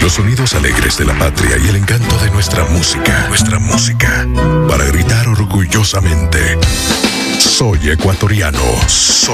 Los sonidos alegres de la patria y el encanto de nuestra música. Para gritar orgullosamente: soy ecuatoriano.